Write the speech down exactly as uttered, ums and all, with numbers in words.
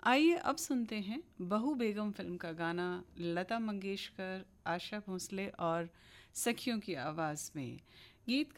आइए अब सुनते हैं बहू बेगम फिल्म का गाना लता मंगेशकर, आशा भोसले और सखियों की आवाज़ में। गीत